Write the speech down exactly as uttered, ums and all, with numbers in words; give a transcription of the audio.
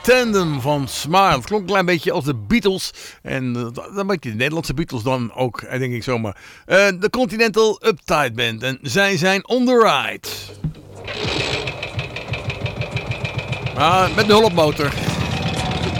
Tandem van Smile. Het klonk een klein beetje als de Beatles. En uh, dan beetje de Nederlandse Beatles dan ook, denk ik zomaar. Uh, de Continental Uptight Band. En zij zijn on the ride. Ah, met de hulpmotor.